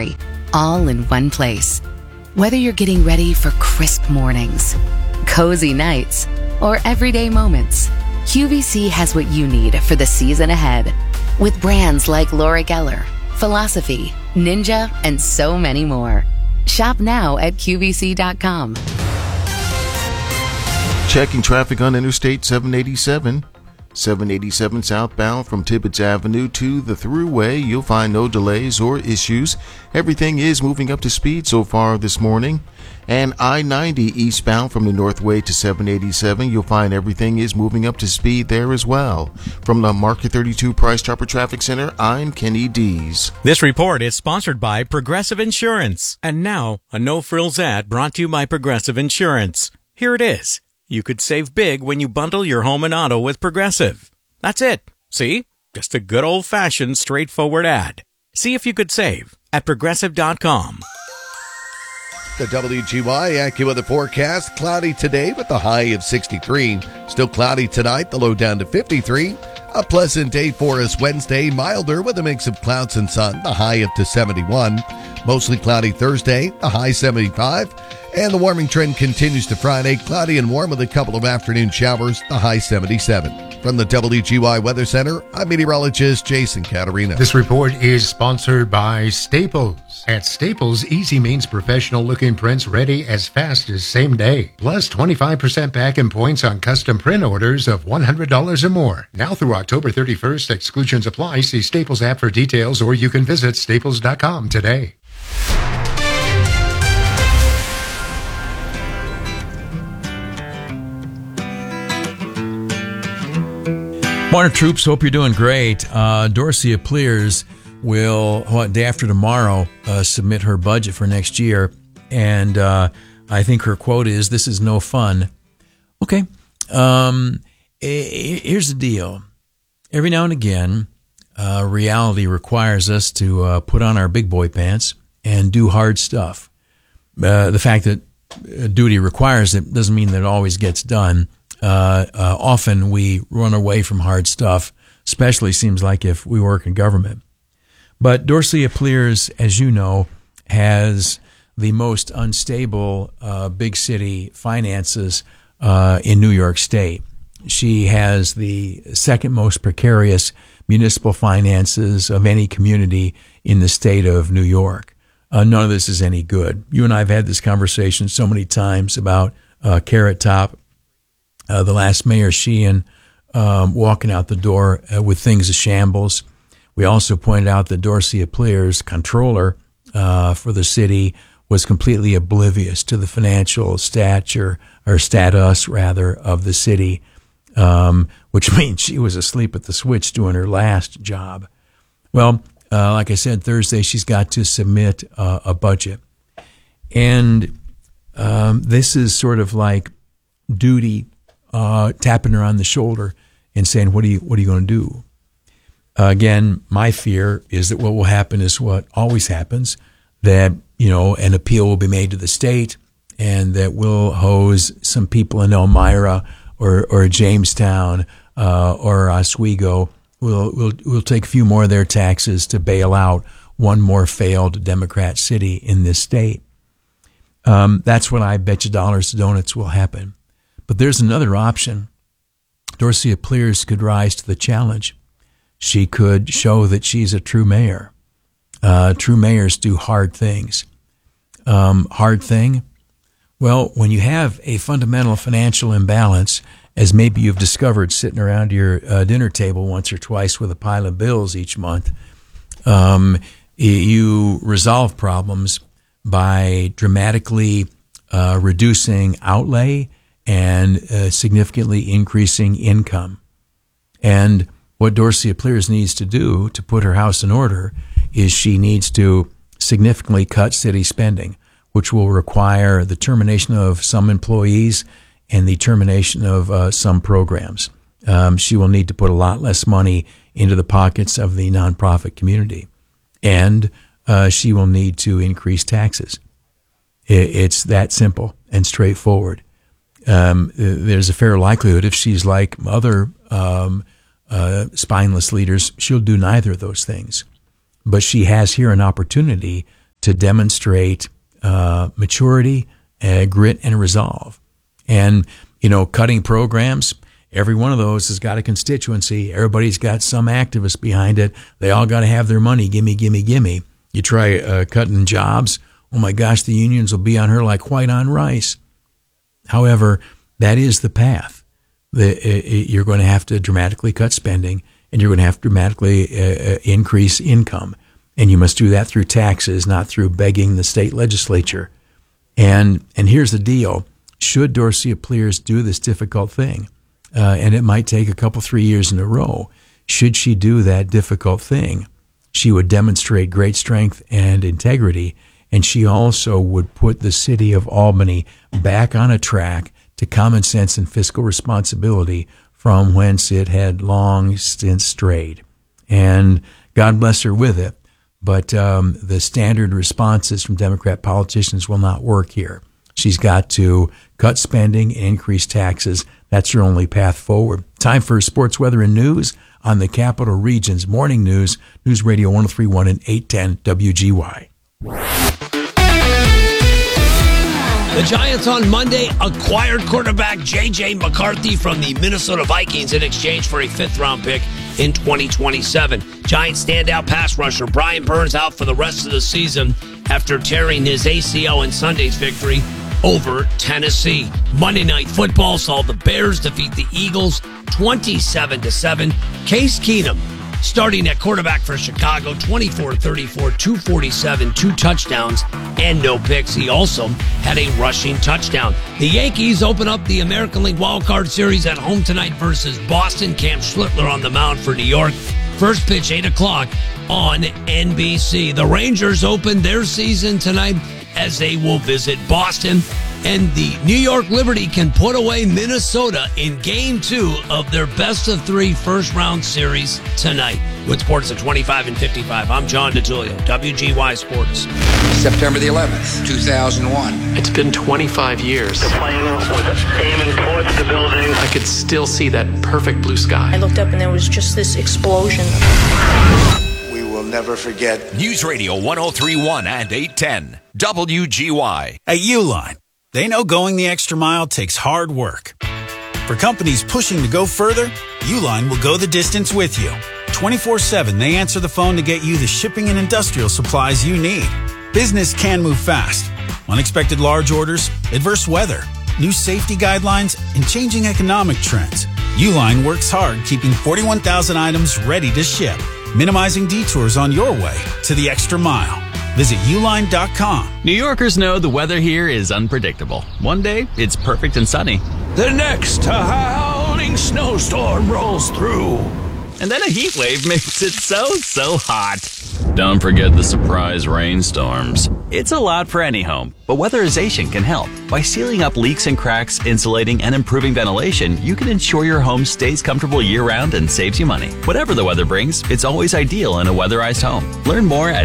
necessary, all in one place. Whether you're getting ready for crisp mornings, cozy nights, or everyday moments, QVC has what you need for the season ahead. With brands like Laura Geller, Philosophy, Ninja, and so many more. Shop now at QVC.com. Checking traffic on Interstate 787. 787 southbound from Tibbetts Avenue to the Thruway. You'll find no delays or issues. Everything is moving up to speed so far this morning. And I-90 eastbound from the Northway to 787. You'll find everything is moving up to speed there as well. From the Market 32 Price Chopper Traffic Center, I'm Kenny Dees. This report is sponsored by Progressive Insurance. And now, a no-frills ad brought to you by Progressive Insurance. Here it is. You could save big when you bundle your home and auto with Progressive. That's it. See? Just a good old-fashioned, straightforward ad. See if you could save at Progressive.com. The WGY AccuWeather forecast, cloudy today with the high of 63. Still cloudy tonight, the low down to 53. A pleasant day for us Wednesday, milder with a mix of clouds and sun, the high up to 71. Mostly cloudy Thursday, the high 75. And the warming trend continues to Friday, cloudy and warm with a couple of afternoon showers, the high 77. From the WGY Weather Center, I'm meteorologist Jason Caterina. This report is sponsored by Staples. At Staples, easy means professional-looking prints ready as fast as same day. Plus 25% back in points on custom print orders of $100 or more. Now through October 31st, exclusions apply. See Staples app for details, or you can visit staples.com today. Morning, troops. Hope you're doing great. Dorcia Pleers will, day after tomorrow, submit her budget for next year. And I think her quote is, "This is no fun." Okay. Here's the deal. Every now and again, reality requires us to put on our big boy pants and do hard stuff. The fact that duty requires it doesn't mean that it always gets done. Often we run away from hard stuff, especially seems like if we work in government. But Dorcia Pleers, as you know, has the most unstable big city finances in New York State. She has the second most precarious municipal finances of any community in the state of New York. None of this is any good. You and I have had this conversation so many times about Carrot Top. The last mayor, Sheehan, walking out the door with things a shambles. We also pointed out that Dorcia Pleers, comptroller for the city, was completely oblivious to the financial status, of the city, which means she was asleep at the switch doing her last job. Well, like I said, Thursday she's got to submit a budget. And this is sort of like duty tapping her on the shoulder and saying, what are you going to do? Again, my fear is that what will happen is what always happens, that, an appeal will be made to the state and that we'll hose some people in Elmira or Jamestown or Oswego. We'll take a few more of their taxes to bail out one more failed Democrat city in this state. That's what I bet you dollars to donuts will happen. But there's another option. Dorcia Pleers could rise to the challenge. She could show that she's a true mayor. True mayors do hard things. Hard thing? Well, when you have a fundamental financial imbalance, as maybe you've discovered sitting around your dinner table once or twice with a pile of bills each month, you resolve problems by dramatically reducing outlay and significantly increasing income. And what Dorcia Pleers needs to do to put her house in order is she needs to significantly cut city spending, which will require the termination of some employees and the termination of some programs. She will need to put a lot less money into the pockets of the nonprofit community. And she will need to increase taxes. It's that simple and straightforward. There's a fair likelihood if she's like other spineless leaders, she'll do neither of those things. But she has here an opportunity to demonstrate maturity, grit, and resolve. And, cutting programs, every one of those has got a constituency. Everybody's got some activist behind it. They all got to have their money. Gimme, gimme, gimme. You try cutting jobs, oh my gosh, the unions will be on her like white on rice. However, that is the path. You're going to have to dramatically cut spending, and you're going to have to dramatically increase income. And you must do that through taxes, not through begging the state legislature. And here's the deal. Should Dorothea Pleers do this difficult thing, and it might take a couple, 3 years in a row, should she do that difficult thing, she would demonstrate great strength and integrity, and she also would put the city of Albany back on a track to common sense and fiscal responsibility from whence it had long since strayed. And God bless her with it, but the standard responses from Democrat politicians will not work here. She's got to cut spending and increase taxes. That's her only path forward. Time for sports, weather, and news on the Capital Region's Morning News, News Radio 103.1 and 810 WGY. The Giants on Monday acquired quarterback J.J. McCarthy from the Minnesota Vikings in exchange for a fifth-round pick in 2027. Giants standout pass rusher Brian Burns out for the rest of the season after tearing his ACL in Sunday's victory over Tennessee. Monday Night Football saw the Bears defeat the Eagles 27-7. Case Keenum starting at quarterback for Chicago, 24-34, 247, 2 touchdowns, and no picks. He also had a rushing touchdown. The Yankees open up the American League Wild Card Series at home tonight versus Boston. Cam Schlittler on the mound for New York. First pitch, 8 o'clock on NBC. The Rangers open their season tonight as they will visit Boston. And the New York Liberty can put away Minnesota in Game 2 of their best-of-3 first-round series tonight. With sports at 25 and 55, I'm John DeTulio, WGY Sports. September the 11th, 2001. It's been 25 years. The plane was aiming towards the building. I could still see that perfect blue sky. I looked up and there was just this explosion. We will never forget. News Radio 103.1 and 810, WGY. At Uline, they know going the extra mile takes hard work. For companies pushing to go further, Uline will go the distance with you. 24/7, they answer the phone to get you the shipping and industrial supplies you need. Business can move fast. Unexpected large orders, adverse weather, new safety guidelines, and changing economic trends. Uline works hard keeping 41,000 items ready to ship, minimizing detours on your way to the extra mile. Visit uline.com. New Yorkers know the weather here is unpredictable. One day, it's perfect and sunny. The next howling snowstorm rolls through. And then a heat wave makes it so hot. Don't forget the surprise rainstorms. It's a lot for any home, but weatherization can help. By sealing up leaks and cracks, insulating, and improving ventilation, you can ensure your home stays comfortable year-round and saves you money. Whatever the weather brings, it's always ideal in a weatherized home. Learn more at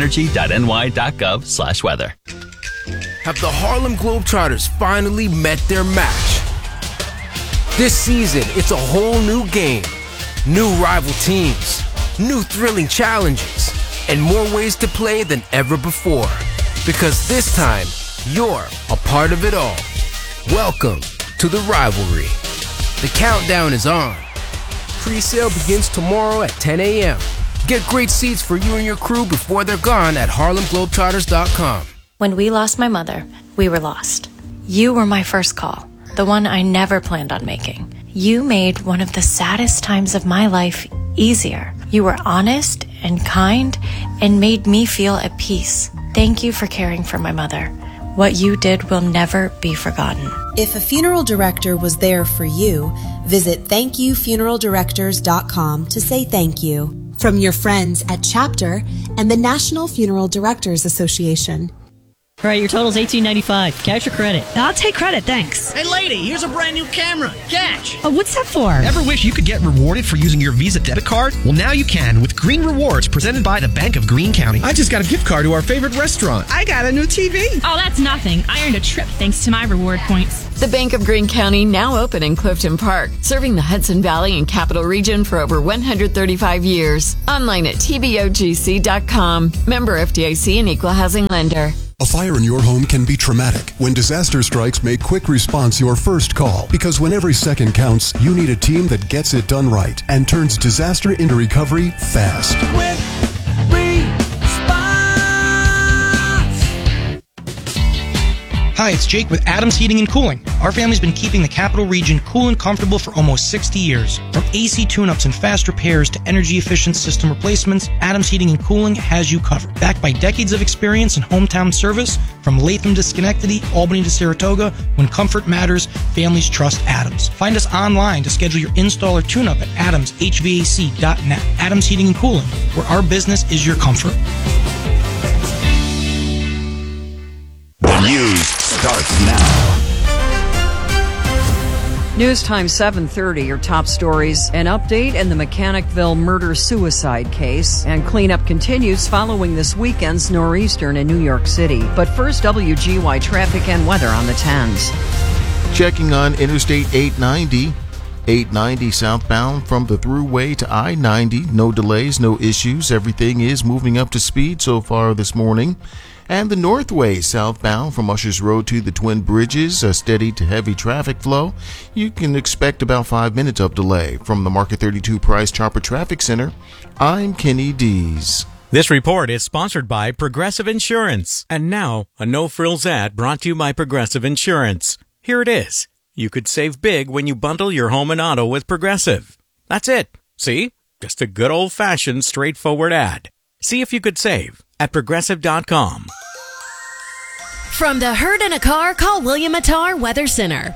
myenergy.ny.gov/weather. Have the Harlem Globetrotters finally met their match? This season, it's a whole new game. New rival teams, new thrilling challenges, and more ways to play than ever before. Because this time, you're a part of it all. Welcome to the rivalry. The countdown is on. Pre-sale begins tomorrow at 10 a.m. Get great seats for you and your crew before they're gone at harlemglobetrotters.com. When we lost my mother, we were lost. You were my first call, the one I never planned on making. You made one of the saddest times of my life easier. You were honest and kind and made me feel at peace. Thank you for caring for my mother. What you did will never be forgotten. If a funeral director was there for you, visit thankyoufuneraldirectors.com to say thank you. From your friends at Chapter and the National Funeral Directors Association. All right, your total's $18.95. Cash or credit? I'll take credit, thanks. Hey, lady, here's a brand new camera. Cash. Oh, what's that for? Ever wish you could get rewarded for using your Visa debit card? Well, now you can with Green Rewards presented by the Bank of Greene County. I just got a gift card to our favorite restaurant. I got a new TV. Oh, that's nothing. I earned a trip thanks to my reward points. The Bank of Greene County, now open in Clifton Park, serving the Hudson Valley and Capital Region for over 135 years. Online at tbogc.com. Member FDIC and Equal Housing Lender. A fire in your home can be traumatic. When disaster strikes, make quick response your first call. Because when every second counts, you need a team that gets it done right and turns disaster into recovery fast. Quick Hi, it's Jake with Adams Heating and Cooling. Our family's been keeping the Capital Region cool and comfortable for almost 60 years. From AC tune-ups and fast repairs to energy-efficient system replacements, Adams Heating and Cooling has you covered. Backed by decades of experience and hometown service, from Latham to Schenectady, Albany to Saratoga, when comfort matters, families trust Adams. Find us online to schedule your install or tune-up at adamshvac.net. Adams Heating and Cooling, where our business is your comfort. The news starts now. News time 7:30, your top stories. An update in the Mechanicville murder-suicide case. And cleanup continues following this weekend's nor'eastern in New York City. But first, WGY traffic and weather on the 10s. Checking on Interstate 890. 890 southbound from the Thruway to I-90. No delays, no issues. Everything is moving up to speed so far this morning. And the Northway southbound from Ushers Road to the Twin Bridges, a steady to heavy traffic flow. You can expect about 5 minutes of delay. From the Market 32 Price Chopper Traffic Center, I'm Kenny Dees. This report is sponsored by Progressive Insurance. And now, a no-frills ad brought to you by Progressive Insurance. Here it is. You could save big when you bundle your home and auto with Progressive. That's it. See? Just a good old-fashioned, straightforward ad. See if you could save at Progressive.com. From the herd in a car, call William Attar Weather Center,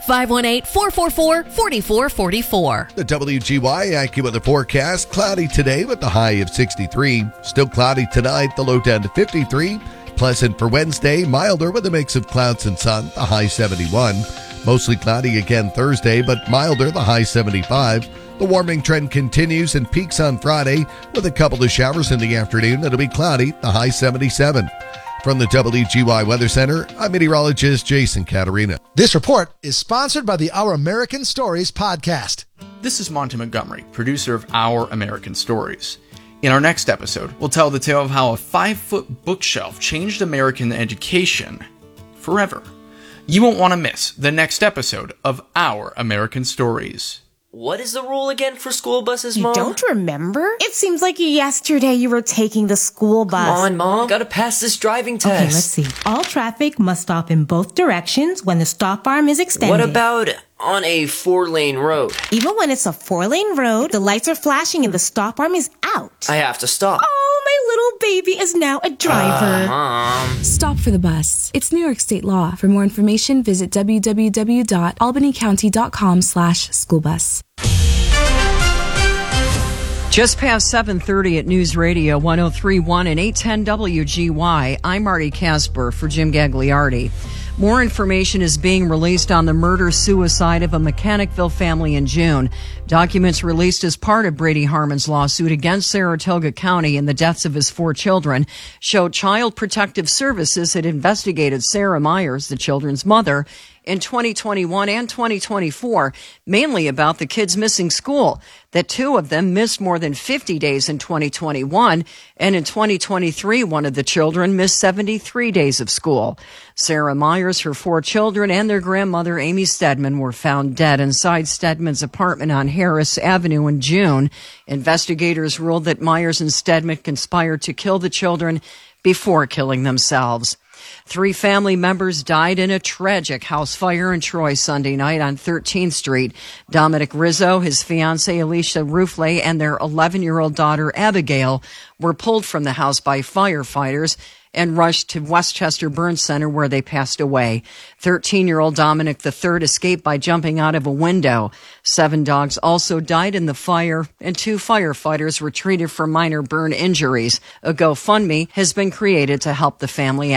518-444-4444. The WGY AccuWeather forecast, cloudy today with the high of 63. Still cloudy tonight, the low down to 53. Pleasant for Wednesday, milder with a mix of clouds and sun, the high 71. Mostly cloudy again Thursday, but milder, the high 75. The warming trend continues and peaks on Friday with a couple of showers in the afternoon. It'll be cloudy, the high 77. From the WGY Weather Center, I'm meteorologist Jason Caterina. This report is sponsored by the Our American Stories podcast. This is Monty Montgomery, producer of Our American Stories. In our next episode, we'll tell the tale of how a 5-foot bookshelf changed American education forever. You won't want to miss the next episode of Our American Stories. What is the rule again for school buses, Mom? You don't remember? It seems like yesterday you were taking the school bus. Come on, Mom. Gotta pass this driving test. Okay, let's see. All traffic must stop in both directions when the stop arm is extended. What about on a 4-lane road? Even when it's a 4-lane road, the lights are flashing and the stop arm is out. I have to stop. Oh, my little baby is now a driver. Mom. Stop for the bus. It's New York State law. For more information, visit www.albanycounty.com/schoolbus. Just past 7:30 at News Radio 103.1 and 810 WGY. I'm Marty Casper for Jim Gagliardi. More information is being released on the murder-suicide of a Mechanicville family in June. Documents released as part of Brady Harmon's lawsuit against Saratoga County and the deaths of his 4 children show Child Protective Services had investigated Sarah Myers, the children's mother, in 2021 and 2024, mainly about the kids missing school, that 2 of them missed more than 50 days in 2021, and in 2023, one of the children missed 73 days of school. Sarah Myers, her 4 children, and their grandmother, Amy Stedman, were found dead inside Stedman's apartment on Harris Avenue in June. Investigators ruled that Myers and Stedman conspired to kill the children before killing themselves. 3 family members died in a tragic house fire in Troy Sunday night on 13th Street. Dominic Rizzo, his fiancée Alicia Rouflay, and their 11-year-old daughter Abigail were pulled from the house by firefighters and rushed to Westchester Burn Center, where they passed away. 13-year-old Dominic III escaped by jumping out of a window. 7 dogs also died in the fire, and 2 firefighters were treated for minor burn injuries. A GoFundMe has been created to help the family out.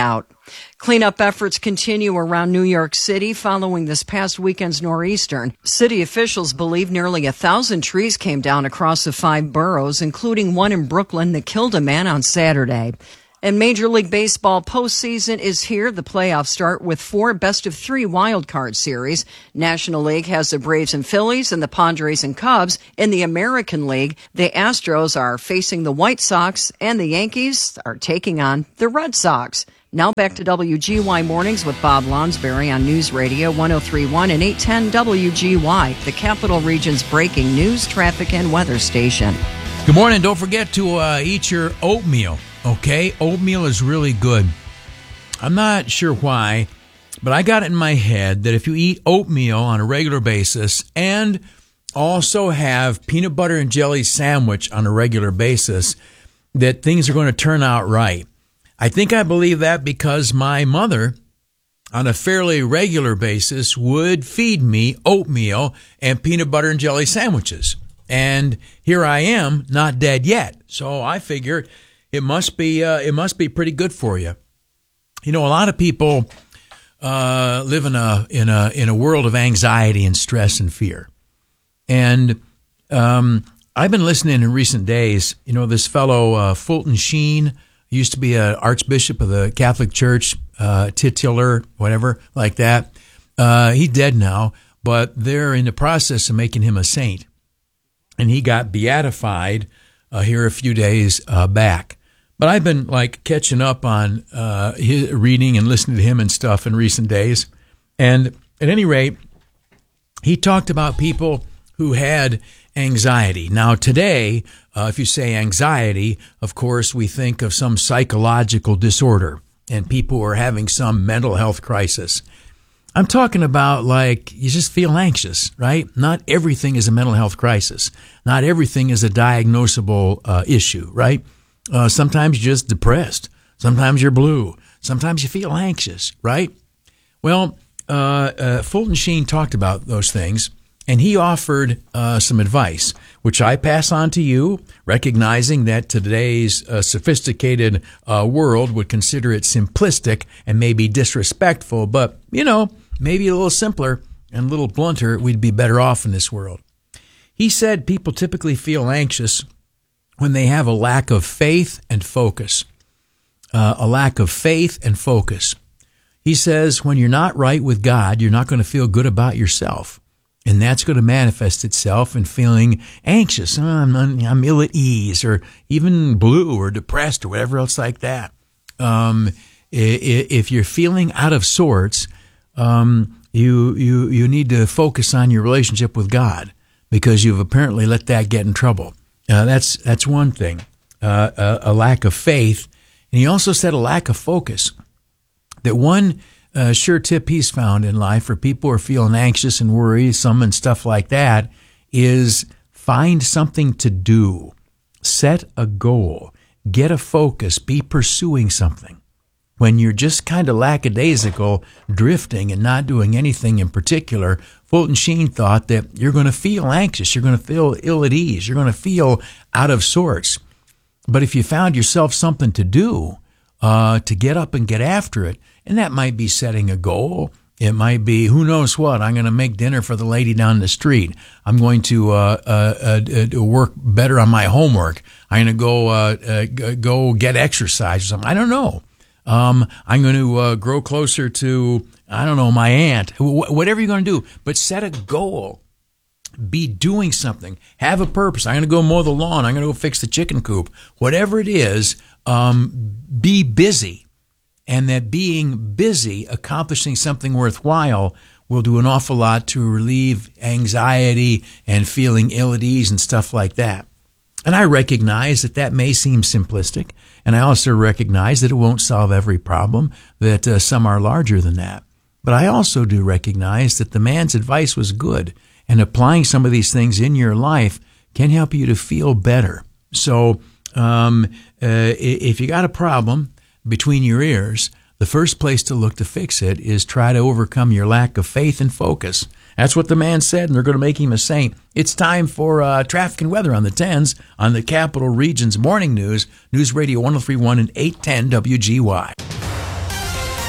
Cleanup efforts continue around New York City following this past weekend's nor'easter. City officials believe nearly 1,000 trees came down across the 5 boroughs, including one in Brooklyn that killed a man on Saturday. And Major League Baseball postseason is here. The playoffs start with 4 best-of-3 wildcard series. National League has the Braves and Phillies and the Padres and Cubs. In the American League, the Astros are facing the White Sox and the Yankees are taking on the Red Sox. Now back to WGY Mornings with Bob Lonsberry on News Radio 103.1 and 810 WGY, the Capital Region's breaking news, traffic, and weather station. Good morning. Don't forget to eat your oatmeal. Okay, oatmeal is really good. I'm not sure why, but I got it in my head that if you eat oatmeal on a regular basis and also have peanut butter and jelly sandwich on a regular basis, that things are going to turn out right. I think I believe that because my mother, on a fairly regular basis, would feed me oatmeal and peanut butter and jelly sandwiches. And here I am, not dead yet. So I figured it must be pretty good for you. You know, a lot of people live in a world of anxiety and stress and fear. And I've been listening in recent days. You know, this fellow Fulton Sheen used to be an archbishop of the Catholic Church, titular, whatever like that. He's dead now, but they're in the process of making him a saint, and he got beatified here a few days back. But I've been like catching up on his reading and listening to him and stuff in recent days. And at any rate, he talked about people who had anxiety. Now today, if you say anxiety, of course, we think of some psychological disorder and people who are having some mental health crisis. I'm talking about like you just feel anxious, right? Not everything is a mental health crisis. Not everything is a diagnosable issue, right? Sometimes you're just depressed. Sometimes you're blue. Sometimes you feel anxious, right? Well, Fulton Sheen talked about those things, and he offered some advice, which I pass on to you, recognizing that today's sophisticated world would consider it simplistic and maybe disrespectful, but, you know, maybe a little simpler and a little blunter, we'd be better off in this world. He said people typically feel anxious when they have a lack of faith and focus. A lack of faith and focus. He says when you're not right with God, you're not going to feel good about yourself. And that's going to manifest itself in feeling anxious. I'm ill at ease, or even blue or depressed or whatever else like that. If you're feeling out of sorts, you need to focus on your relationship with God, because you've apparently let that get in trouble. That's one thing, a lack of faith. And he also said a lack of focus. That one sure tip he's found in life for people who are feeling anxious and worrisome and stuff like that is find something to do. Set a goal. Get a focus. Be pursuing something. When you're just kind of lackadaisical, drifting and not doing anything in particular, Fulton Sheen thought that you're going to feel anxious, you're going to feel ill at ease, you're going to feel out of sorts. But if you found yourself something to do, to get up and get after it, and that might be setting a goal, it might be who knows what. I'm going to make dinner for the lady down the street. I'm going to work better on my homework. I'm going to go get exercise or something. I don't know. I'm going to grow closer to, I don't know, my aunt, whatever you're going to do, but set a goal. Be doing something. Have a purpose. I'm going to go mow the lawn. I'm going to go fix the chicken coop. Whatever it is, be busy. And that being busy, accomplishing something worthwhile, will do an awful lot to relieve anxiety and feeling ill at ease and stuff like that. And I recognize that that may seem simplistic, and I also recognize that it won't solve every problem, that some are larger than that. But I also do recognize that the man's advice was good, and applying some of these things in your life can help you to feel better. So if you got a problem between your ears, the first place to look to fix it is try to overcome your lack of faith and focus. That's what the man said, and they're going to make him a saint. It's time for traffic and weather on the 10s on the Capital Region's Morning News, News Radio 103.1 and 810 WGY.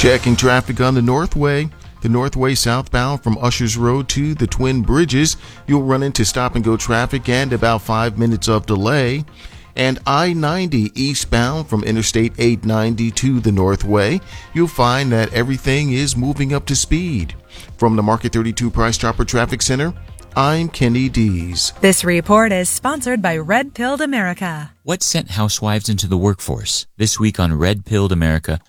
Checking traffic on the Northway. The Northway southbound from Ushers Road to the Twin Bridges, you'll run into stop-and-go traffic and about 5 minutes of delay. And I-90 eastbound from Interstate 890 to the Northway, you'll find that everything is moving up to speed. From the Market 32 Price Chopper Traffic Center, I'm Kenny Dees. This report is sponsored by Red Pilled America. What sent housewives into the workforce? This week on Red Pilled America,